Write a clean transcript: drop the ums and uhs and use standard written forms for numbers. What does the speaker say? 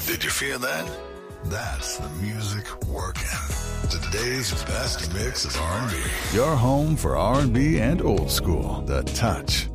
Did you feel that? That's the music working. Today's best mix of R&B. Your home for R&B and old school. The Touch.